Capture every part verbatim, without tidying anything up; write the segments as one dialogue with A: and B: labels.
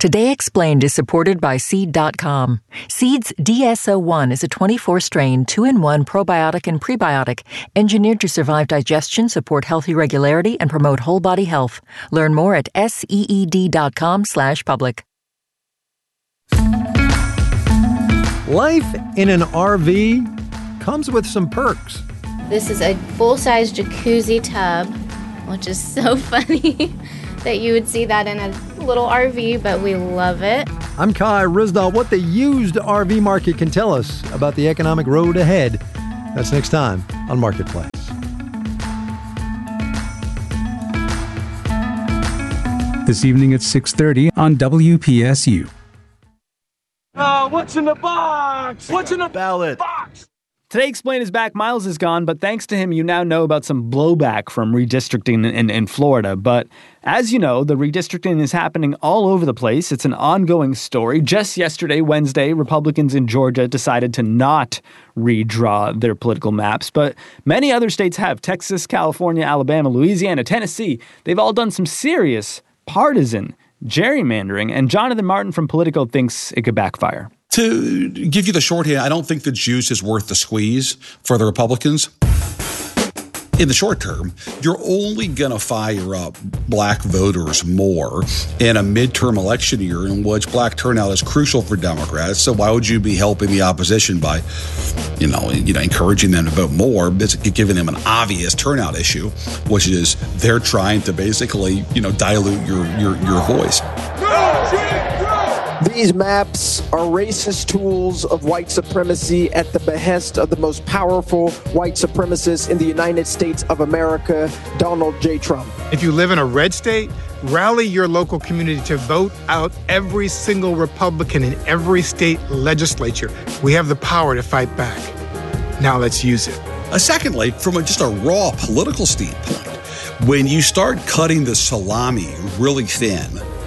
A: Today Explained is supported by Seed dot com. Seed's D S O one is a twenty-four strain, two in one probiotic and prebiotic, engineered to survive digestion, support healthy regularity, and promote whole body health. Learn more at seed.com slash public.
B: Life in an R V comes with some perks.
C: This is a full-size jacuzzi tub, which is so funny that you would see that in a little R V, but we love it.
B: I'm Kai Ryssdal. What the used R V market can tell us about the economic road ahead. That's next time on Marketplace.
D: This evening at six thirty on W P S U.
E: Oh, what's in the box? What's in the ballot box?
F: Today Explained is back. Miles is gone, but thanks to him, you now know about some blowback from redistricting in, in Florida. But as you know, the redistricting is happening all over the place. It's an ongoing story. Just yesterday, Wednesday, Republicans in Georgia decided to not redraw their political maps. But many other states have. Texas, California, Alabama, Louisiana, Tennessee. They've all done some serious partisan gerrymandering. And Jonathan Martin from Politico thinks it could backfire.
G: To give you the shorthand, I don't think the juice is worth the squeeze for the Republicans. In the short term, you're only going to fire up black voters more in a midterm election year in which black turnout is crucial for Democrats. So why would you be helping the opposition by, you know, you know, encouraging them to vote more? It's giving them an obvious turnout issue, which is they're trying to basically, you know, dilute your your, your voice.
H: These maps are racist tools of white supremacy at the behest of the most powerful white supremacist in the United States of America, Donald J. Trump.
I: If you live in a red state, rally your local community to vote out every single Republican in every state legislature. We have the power to fight back. Now let's use it.
G: Uh, secondly, from a, just a raw political standpoint, when you start cutting the salami really thin,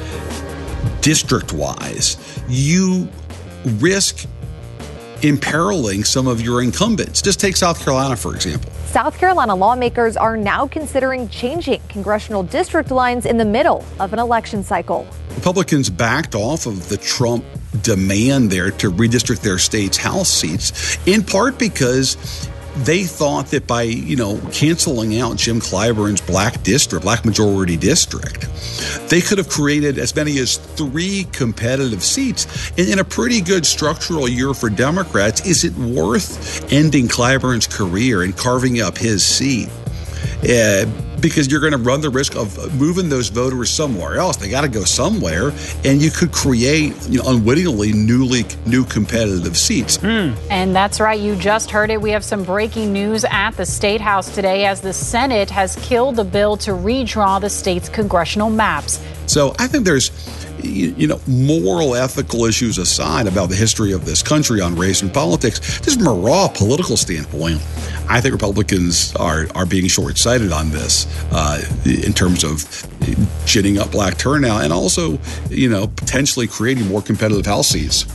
G: district-wise, you risk imperiling some of your incumbents. Just take South Carolina, for example.
J: South Carolina lawmakers are now considering changing congressional district lines in the middle of an election cycle.
G: Republicans backed off of the Trump demand there to redistrict their state's House seats, in part because they thought that by, you know, canceling out Jim Clyburn's black district, black majority district, they could have created as many as three competitive seats. And in a pretty good structural year for Democrats, is it worth ending Clyburn's career and carving up his seat? Uh, because you're going to run the risk of moving those voters somewhere else. They got to go somewhere, and you could create, you know, unwittingly newly new competitive seats.
K: Mm. And that's right. You just heard it. We have some breaking news at the State House today as the Senate has killed the bill to redraw the state's congressional maps.
G: So I think there's, you know, moral, ethical issues aside about the history of this country on race and politics, just from a raw political standpoint, I think Republicans are are being short-sighted on this uh, in terms of ginning up black turnout and also, you know, potentially creating more competitive House seats.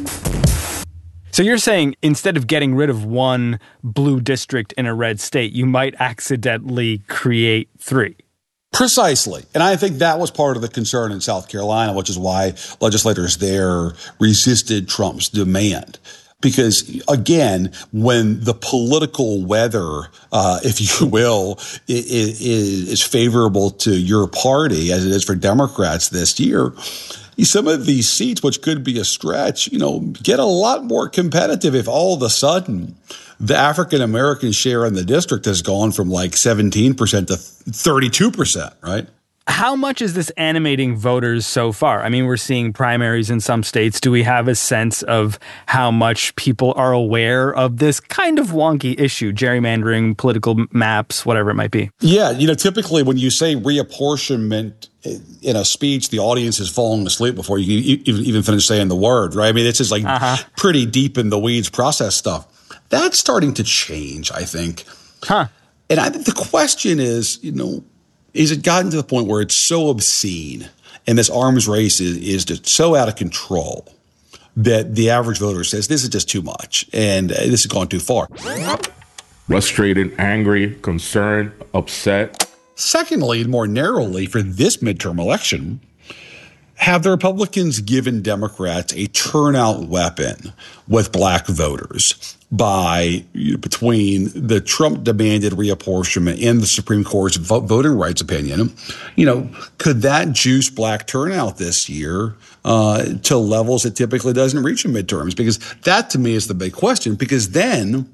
F: So you're saying instead of getting rid of one blue district in a red state, you might accidentally create three?
G: Precisely. And I think that was part of the concern in South Carolina, which is why legislators there resisted Trump's demand. Because, again, when the political weather, uh, if you will, is, is favorable to your party, as it is for Democrats this year, some of these seats, which could be a stretch, you know, get a lot more competitive if all of a sudden the African-American share in the district has gone from like seventeen percent to thirty-two percent, right?
F: How much is this animating voters so far? I mean, we're seeing primaries in some states. Do we have a sense of how much people are aware of this kind of wonky issue, gerrymandering, political maps, whatever it might be?
G: Yeah, you know, typically when you say reapportionment in a speech, the audience is falling asleep before you even finish saying the word, right? I mean, it's just like uh-huh. pretty deep in the weeds process stuff. That's starting to change, I think.
F: Huh.
G: And I think the question is, you know, is it gotten to the point where it's so obscene and this arms race is, is just so out of control that the average voter says this is just too much and this has gone too far?
L: Frustrated, angry, concerned, upset.
G: Secondly, more narrowly, for this midterm election, have the Republicans given Democrats a turnout weapon with black voters by you know, between the Trump-demanded reapportionment and the Supreme Court's vo- voting rights opinion? You know, could that juice black turnout this year uh, to levels it typically doesn't reach in midterms? Because that, to me, is the big question. Because then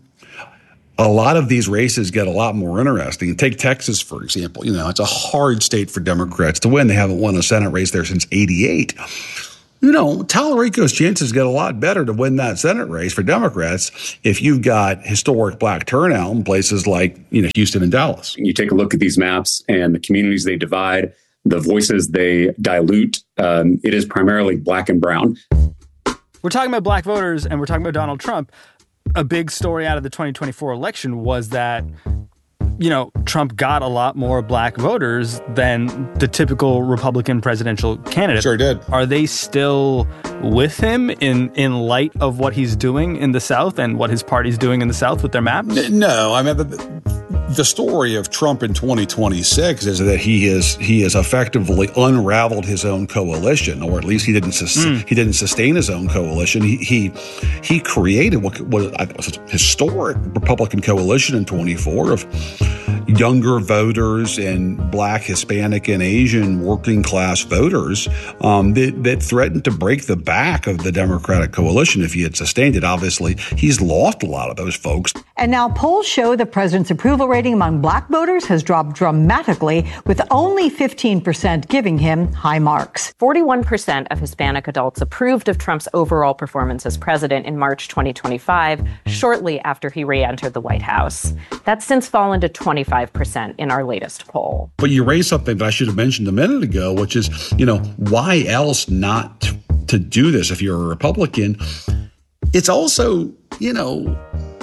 G: a lot of these races get a lot more interesting. Take Texas, for example. You know, it's a hard state for Democrats to win. They haven't won a Senate race there since eighty-eight. You know, Tallarico's chances get a lot better to win that Senate race for Democrats if you've got historic black turnout in places like, you know, Houston and Dallas.
M: You take a look at these maps and the communities they divide, the voices they dilute. Um, it is primarily black and brown.
F: We're talking about black voters and we're talking about Donald Trump. A big story out of the twenty twenty-four election was that, you know, Trump got a lot more black voters than the typical Republican presidential candidate.
G: Sure did.
F: Are they still with him in, in light of what he's doing in the South and what his party's doing in the South with their maps?
G: No, I mean, the, the story of Trump in twenty twenty-six is that he is he has effectively unraveled his own coalition, or at least he didn't sus- mm. he didn't sustain his own coalition. He he he created what was a historic Republican coalition in twenty-four of younger voters and black, Hispanic, and Asian working class voters um, that, that threatened to break the back of the Democratic coalition if he had sustained it. Obviously, he's lost a lot of those folks.
N: And now polls show the president's approval rating among black voters has dropped dramatically, with only fifteen percent giving him high marks.
O: forty-one percent of Hispanic adults approved of Trump's overall performance as president in March twenty twenty-five, shortly after he re-entered the White House. That's since fallen to twenty-five percent in our latest poll.
G: But you raised something that I should have mentioned a minute ago, which is, you know, why else not t- to do this if you're a Republican? It's also, you know,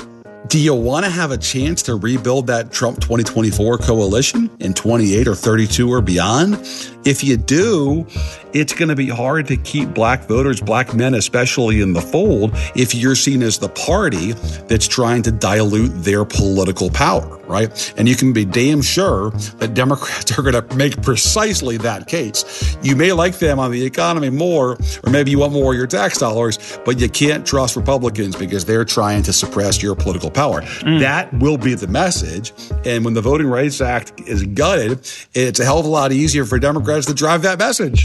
G: do you want to have a chance to rebuild that Trump twenty twenty-four coalition in twenty-eight or thirty-two or beyond? If you do, it's going to be hard to keep black voters, black men especially, in the fold if you're seen as the party that's trying to dilute their political power, right? And you can be damn sure that Democrats are going to make precisely that case. You may like them on the economy more, or maybe you want more of your tax dollars, but you can't trust Republicans because they're trying to suppress your political power. Mm. That will be the message. And when the Voting Rights Act is gutted, it's a hell of a lot easier for Democrats to drive that message.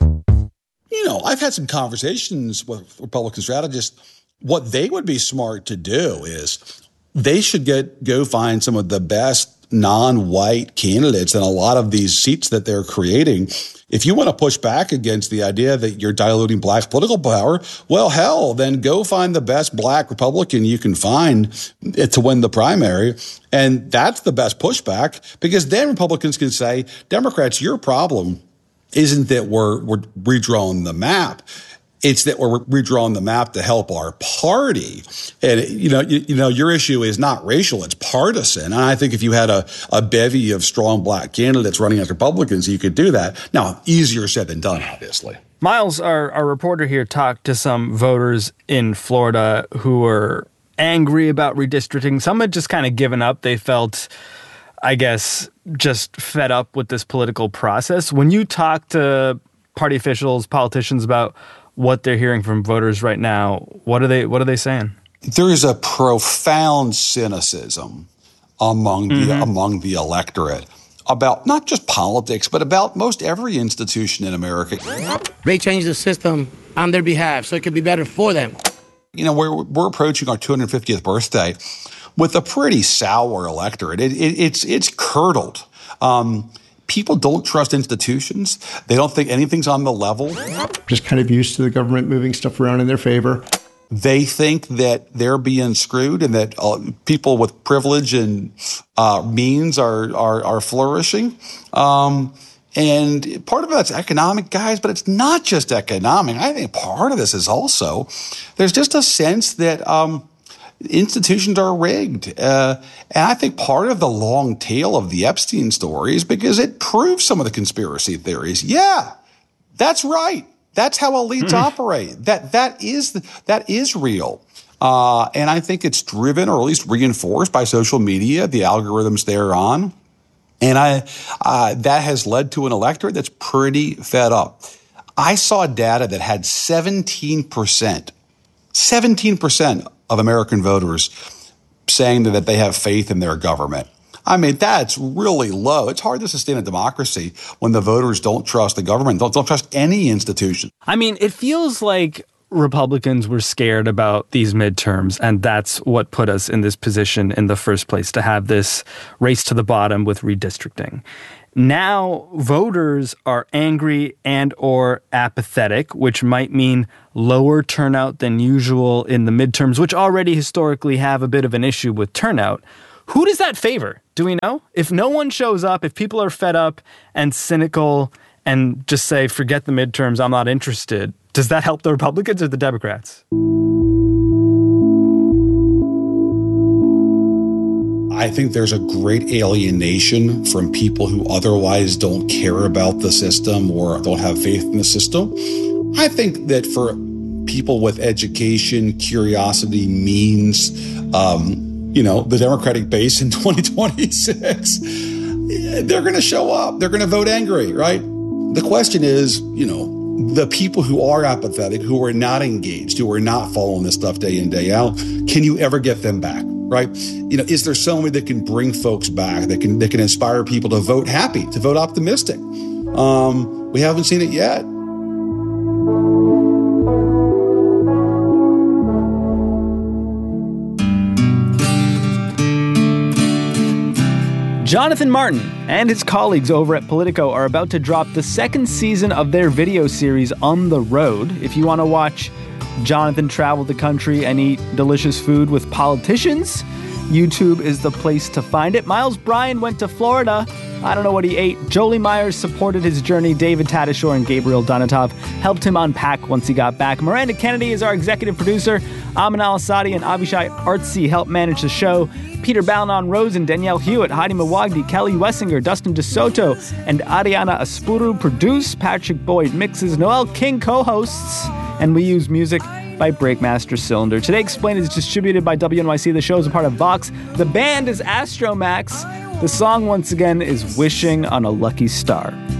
G: You know, I've had some conversations with Republican strategists. What they would be smart to do is they should get go find some of the best non-white candidates in a lot of these seats that they're creating. If you want to push back against the idea that you're diluting black political power, well, hell, then go find the best black Republican you can find to win the primary. And that's the best pushback, because then Republicans can say, Democrats, your problem isn't that we're, we're redrawing the map. It's that we're redrawing the map to help our party. And, you know, you, you know, your issue is not racial, it's partisan. And I think if you had a, a bevy of strong black candidates running as Republicans, you could do that. Now, easier said than done, obviously.
F: Miles, our, our reporter here, talked to some voters in Florida who were angry about redistricting. Some had just kind of given up. They felt, I guess, just fed up with this political process. When you talk to party officials, politicians about what they're hearing from voters right now, what are they what are they saying?
G: There is a profound cynicism among the mm-hmm. among the electorate about not just politics, but about most every institution in America.
P: They changed the system on their behalf so it could be better for them.
G: You know, we're we're approaching our two hundred fiftieth birthday with a pretty sour electorate. It, it, it's it's curdled. Um, People don't trust institutions. They don't think anything's on the level.
Q: Just kind of used to the government moving stuff around in their favor.
G: They think that they're being screwed and that uh, people with privilege and uh, means are are, are flourishing. Um, and part of that's economic, guys, but it's not just economic. I think part of this is also there's just a sense that um, institutions are rigged. Uh, and I think part of the long tail of the Epstein story is because it proves some of the conspiracy theories. Yeah, that's right. That's how elites mm. operate. That that is that is real. Uh, and I think it's driven or at least reinforced by social media, the algorithms they're on. And I uh, that has led to an electorate that's pretty fed up. I saw data that had seventeen percent, seventeen percent of American voters saying that they have faith in their government. I mean, that's really low. It's hard to sustain a democracy when the voters don't trust the government, don't, don't trust any institution.
F: I mean, it feels like Republicans were scared about these midterms, and that's what put us in this position in the first place, to have this race to the bottom with redistricting. Now, voters are angry and or apathetic, which might mean lower turnout than usual in the midterms, which already historically have a bit of an issue with turnout. Who does that favor? Do we know? If no one shows up, if people are fed up and cynical and just say, forget the midterms, I'm not interested, does that help the Republicans or the Democrats?
G: I think there's a great alienation from people who otherwise don't care about the system or don't have faith in the system. I think that for people with education, curiosity, means, um, you know, the Democratic base in twenty twenty-six, they're going to show up. They're going to vote angry, right? The question is, you know, the people who are apathetic, who are not engaged, who are not following this stuff day in, day out, can you ever get them back, right? You know, is there somebody that can bring folks back, that can that can inspire people to vote happy, to vote optimistic? Um, we haven't seen it yet.
F: Jonathan Martin and his colleagues over at Politico are about to drop the second season of their video series On the Road. If you want to watch Jonathan travel the country and eat delicious food with politicians, YouTube is the place to find it. Miles Bryan went to Florida. I don't know what he ate. Jolie Myers supported his journey. David Tadashore and Gabriel Donatov helped him unpack once he got back. Miranda Kennedy is our executive producer. Amin Al-Asadi and Avishai Artsy help manage the show. Peter Balanon-Rosen, Danielle Hewitt, Heidi Mawagdi, Kelly Wessinger, Dustin DeSoto, and Ariana Aspuru produce. Patrick Boyd mixes. Noel King co-hosts. And we use music by Breakmaster Cylinder. Today Explained is distributed by W N Y C. The show is a part of Vox. The band is Astromax. The song, once again, is Wishing on a Lucky Star.